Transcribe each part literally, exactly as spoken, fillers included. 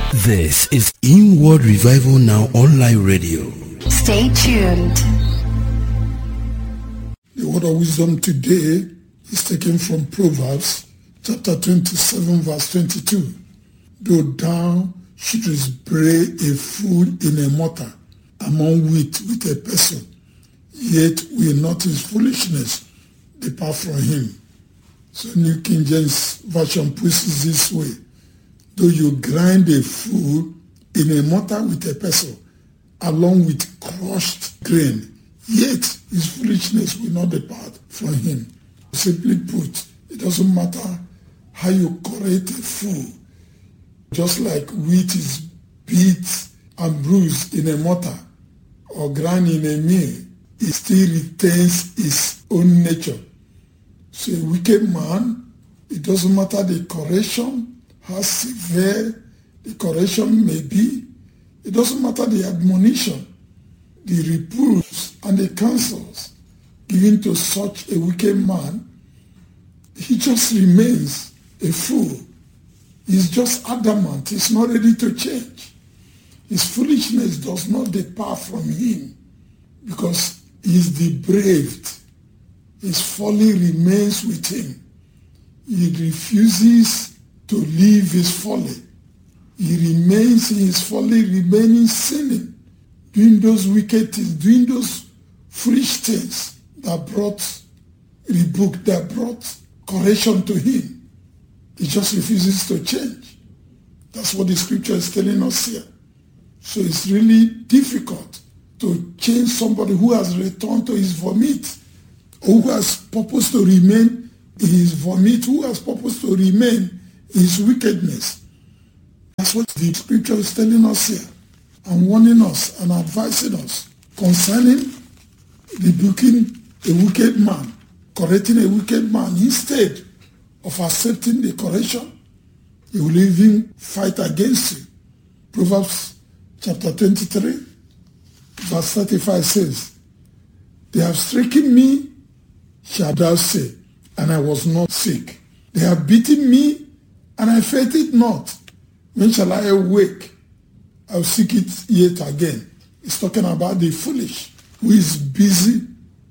This is Inward Revival Now Online Radio. Stay tuned. The word of wisdom today is taken from Proverbs chapter twenty-seven verse twenty-two. Though thou shouldest bray a fool in a mortar among wheat with a pestle, yet will not his foolishness depart from him. So New King James Version puts it this way. Though you grind a fool in a mortar with a pestle, along with crushed grain, yet his foolishness will not depart from him. Simply put, it doesn't matter how you correct a fool. Just like wheat is beat and bruised in a mortar or ground in a mill, it still retains its own nature. So a wicked man, it doesn't matter the correction, how severe the correction may be. It doesn't matter the admonition, the reproofs, and the counsels given to such a wicked man. He just remains a fool. He's just adamant. He's not ready to change. His foolishness does not depart from him because he's depraved. His folly remains with him. He refuses to leave his folly. He remains in his folly, remaining sinning, doing those wicked things, doing those foolish things that brought rebuke, that brought correction to him. He just refuses to change. That's what the scripture is telling us here. So it's really difficult to change somebody who has returned to his vomit, or who has purpose to remain in his vomit, who has purpose to remain in his wickedness. That's what the scripture is telling us here, and warning us and advising us concerning rebuking a wicked man, correcting a wicked man. Instead of accepting the correction, he will even fight against you. Proverbs chapter twenty-three, verse thirty-five says, they have stricken me, shall thou say, and I was not sick. They have beaten me, and I felt it not. When shall I awake? I'll seek it yet again. It's talking about the foolish who is busy,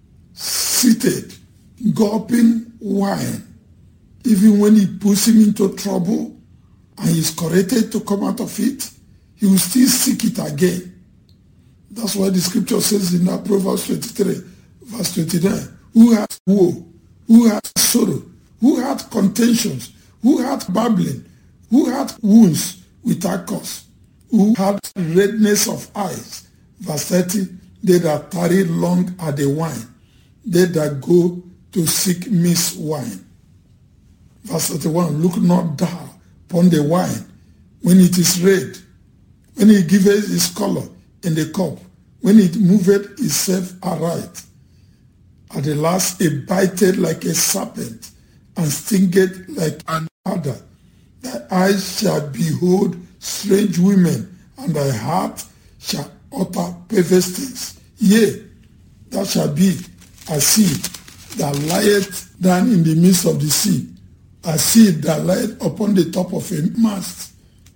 seated, gulping wine. Even when he puts him into trouble and he's corrected to come out of it, he will still seek it again. That's why the scripture says in that Proverbs twenty-three, verse twenty-nine, who had woe, who had sorrow, who had contentions, who had babbling, who had wounds without cause, who had redness of eyes. Verse thirty, they that tarry long at the wine, they that go to seek mixed wine. Verse thirty-one, look not thou upon the wine when it is red, when it giveth its color in the cup, when it moveth itself aright. At the last it biteth like a serpent, and stingeth like an adder. Thy eyes shall behold strange women, and thy heart shall utter perverse things. Yea, thou shalt be a sea that lieth down in the midst of the sea, a sea that lieth upon the top of a mast.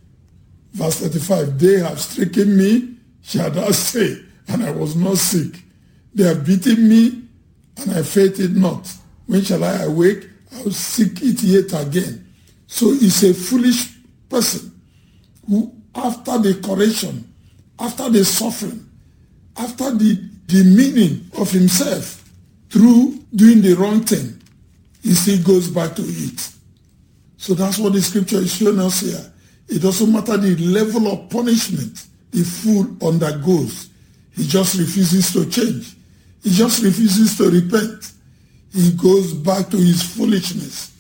Verse thirty-five, they have stricken me, shall thou say, and I was not sick. They have beaten me, and I felt it not. When shall I awake? I will seek it yet again. So it's a foolish person who, after the correction, after the suffering, after the demeaning of himself through doing the wrong thing, he still goes back to it. So that's what the scripture is showing us here. It doesn't matter the level of punishment the fool undergoes. He just refuses to change. He just refuses to repent. He goes back to his foolishness.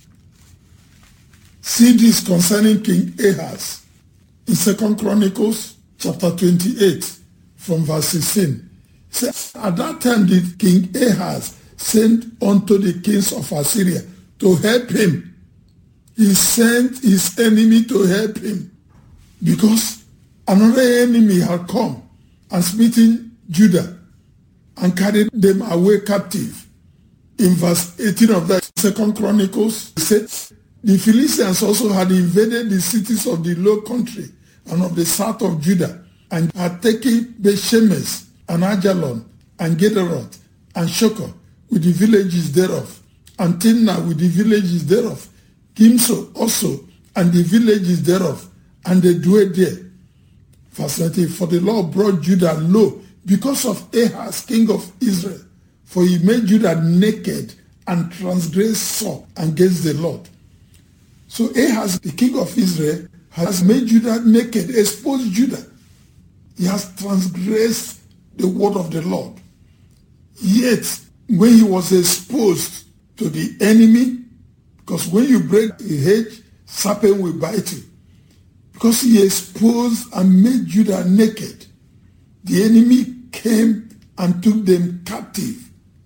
See this concerning King Ahaz in Second Chronicles chapter twenty-eight from verse sixteen. It says, at that time did King Ahaz send unto the kings of Assyria to help him. He sent his enemy to help him because another enemy had come and smitten Judah and carried them away captive. In verse eighteen of that Second Chronicles, it said, the Philistines also had invaded the cities of the low country and of the south of Judah, and had taken Bethshemesh, and Ajalon, and Gederoth, and Shokor, with the villages thereof, and Timnah with the villages thereof, Gimso also, and the villages thereof, and they dwelt there. Verse twenty, for the Lord brought Judah low because of Ahaz, king of Israel, for he made Judah naked and transgressed sore against the Lord. So Ahaz, the king of Israel, has made Judah naked, exposed Judah. He has transgressed the word of the Lord. Yet, when he was exposed to the enemy, because when you break a hedge, serpent will bite you. Because he exposed and made Judah naked, the enemy came and took them captive.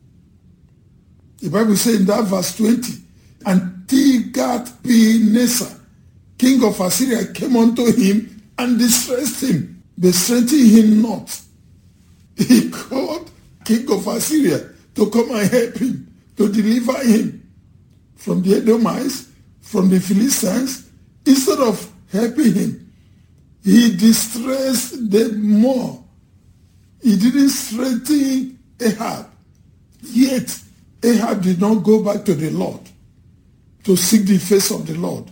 The Bible says in that verse twenty, and Tiglath-Pileser, king of Assyria, came unto him and distressed him, but strengthened him not. He called king of Assyria to come and help him, to deliver him from the Edomites, from the Philistines. Instead of helping him, he distressed them more. He didn't strengthen Ahab. Yet Ahab did not go back to the Lord to seek the face of the Lord.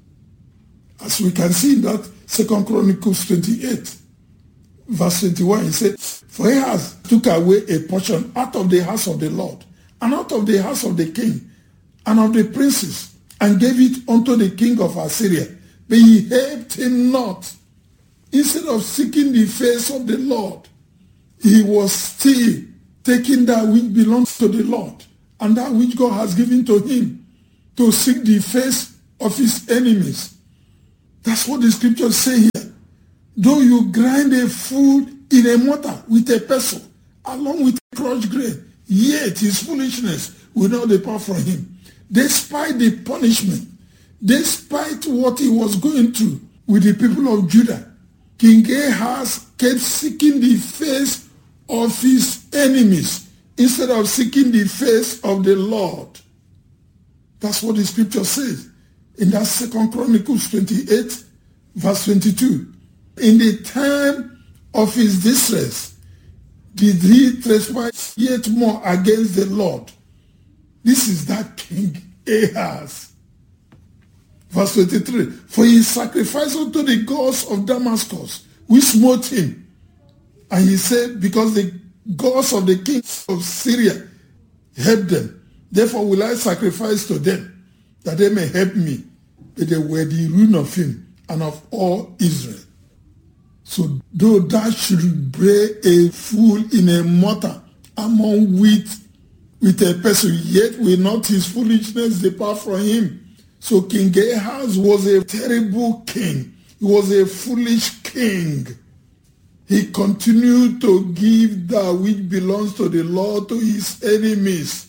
As we can see in that Second Chronicles twenty-eight, verse twenty-one, he said, for Ahaz took away a portion out of the house of the Lord, and out of the house of the king, and of the princes, and gave it unto the king of Assyria. But he helped him not. Instead of seeking the face of the Lord, he was still taking that which belongs to the Lord, and that which God has given to him, to seek the face of his enemies. That's what the scriptures say here. Though you grind a food in a mortar with a pestle, along with crushed grain, yet his foolishness will not depart from him. Despite the punishment, despite what he was going through with the people of Judah, King Ahaz kept seeking the face of his enemies instead of seeking the face of the Lord. That's what the scripture says in that Second Chronicles twenty-eight, verse twenty-two. In the time of his distress, did he trespass yet more against the Lord? This is that King Ahaz. Verse twenty-three, for he sacrificed unto the gods of Damascus, which smote him. And he said, because the gods of the king of Syria helped them, therefore will I sacrifice to them, that they may help me. But they were the ruin of him and of all Israel. So though thou should break a fool in a mortar among wheat with a pestle, yet will not his foolishness depart from him. So King Ahaz was a terrible king. He was a foolish king. He continued to give that which belongs to the Lord to his enemies.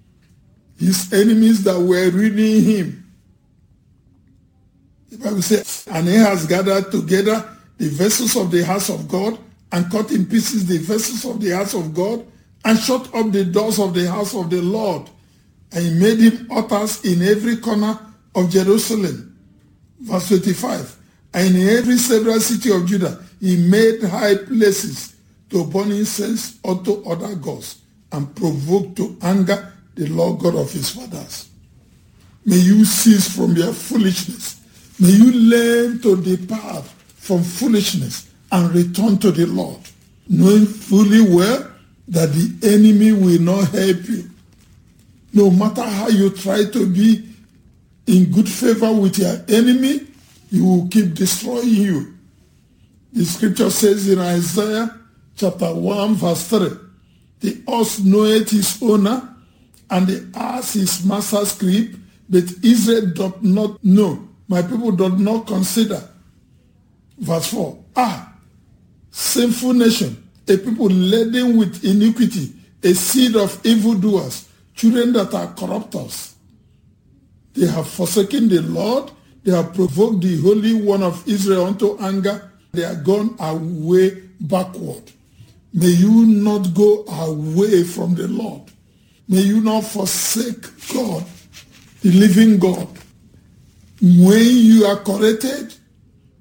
His enemies that were ruining him. The Bible says, and Ahaz gathered together the vessels of the house of God, and cut in pieces the vessels of the house of God, and shut up the doors of the house of the Lord. And he made him altars in every corner of Jerusalem. Verse twenty-five. And in every several city of Judah, he made high places to burn incense unto other gods, and provoked to anger the Lord God of his fathers. May you cease from your foolishness. May you learn to depart from foolishness and return to the Lord, knowing fully well that the enemy will not help you. No matter how you try to be in good favor with your enemy, he will keep destroying you. The scripture says in Isaiah chapter one verse three, the ox knoweth his owner, and the ass his master's crib, but Israel doth not know. My people doth not consider. Verse four, ah, sinful nation, a people laden with iniquity, a seed of evildoers, children that are corruptors. They have forsaken the Lord, they have provoked the Holy One of Israel unto anger, they are gone away backward. May you not go away from the Lord. May you not forsake God, the living God. When you are corrected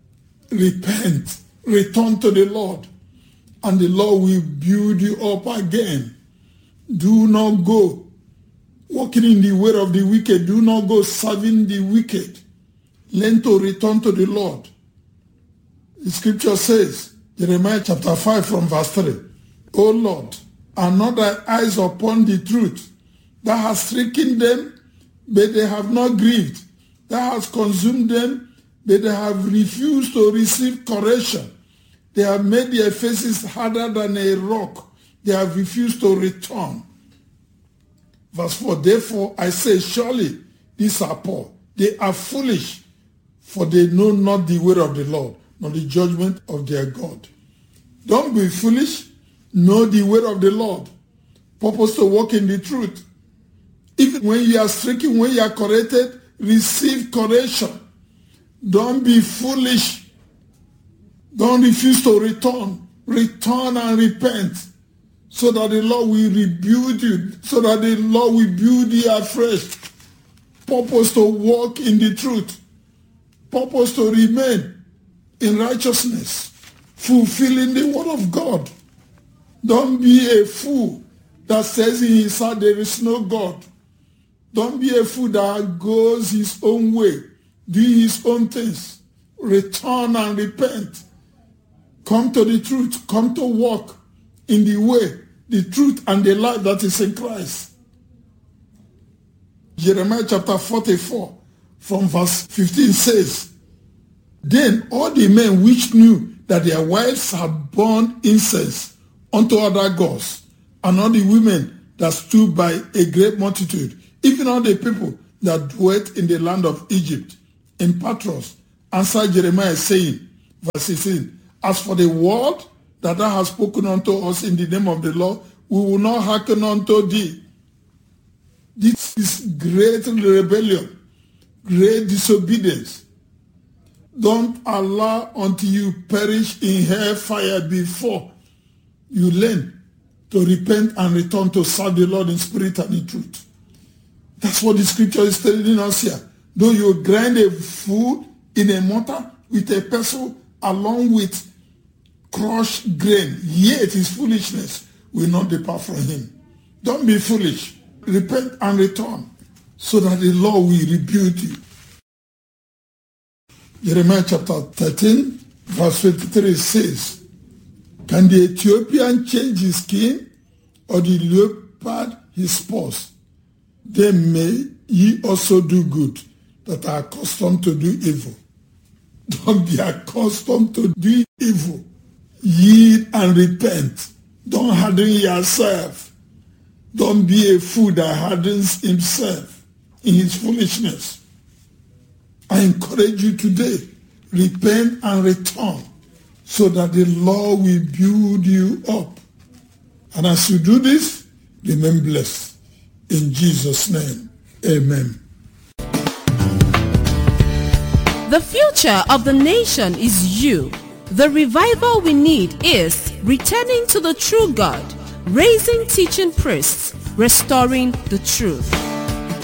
repent, return to the Lord, and the Lord will build you up again. Do not go walking in the way of the wicked. Do not go serving the wicked. Learn to return to the Lord. The scripture says, Jeremiah chapter five from verse three, O Lord, are not thy eyes upon the truth? Thou hast stricken them, but they have not grieved. Thou hast consumed them, but they have refused to receive correction. They have made their faces harder than a rock. They have refused to return. Verse four, therefore I say, surely these are poor. They are foolish, for they know not the way of the Lord, nor the judgment of their God. Don't be foolish. Know the way of the Lord. Purpose to walk in the truth. Even when you are stricken, when you are corrected, receive correction. Don't be foolish. Don't refuse to return. Return and repent, so that the Lord will rebuild you, so that the Lord will build you afresh. Purpose to walk in the truth. Purpose to remain in righteousness, fulfilling the word of God. Don't be a fool that says in his heart there is no God. Don't be a fool that goes his own way, doing his own things. Return and repent. Come to the truth. Come to walk in the way, the truth, and the life that is in Christ. Jeremiah chapter forty-four from verse fifteen says, then all the men which knew that their wives had burned incense unto other gods, and all the women that stood by a great multitude, even all the people that dwelt in the land of Egypt, in Patros, answered Jeremiah, saying, verse sixteen, as for the word that thou hast spoken unto us in the name of the Lord, we will not hearken unto thee. This is great rebellion, great disobedience. Don't allow until you perish in hellfire before you learn to repent and return to serve the Lord in spirit and in truth. That's what the scripture is telling us here. Though you grind a food in a mortar with a pestle along with crushed grain, yet his foolishness will not depart from him. Don't be foolish. Repent and return, so that the Lord will rebuild you. Jeremiah chapter thirteen, verse twenty-three says, can the Ethiopian change his skin, or the leopard his spots? Then may ye also do good, that are accustomed to do evil. Don't be accustomed to do evil. Yield and repent. Don't harden yourself. Don't be a fool that hardens himself in his foolishness. I encourage you today, repent and return, so that the Lord will build you up. And as you do this, remain blessed. In Jesus' name, amen. The future of the nation is you. The revival we need is returning to the true God, raising teaching priests, restoring the truth.